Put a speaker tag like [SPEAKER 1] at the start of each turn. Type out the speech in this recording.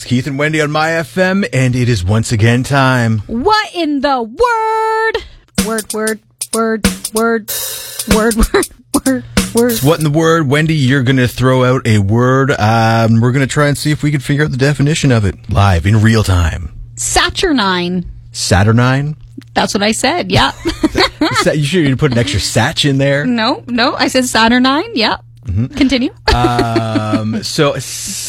[SPEAKER 1] Keith and Wendy on My FM, and it is once again time.
[SPEAKER 2] What in the word? Word.
[SPEAKER 1] So what in the word? Wendy, you're going to throw out a word. We're going to try and see if we can figure out the definition of it live in real time.
[SPEAKER 2] Saturnine.
[SPEAKER 1] Saturnine?
[SPEAKER 2] That's what I said, yeah.
[SPEAKER 1] You sure you put an extra satch in there?
[SPEAKER 2] No, I said Saturnine, yeah. Mm-hmm. Continue.
[SPEAKER 1] So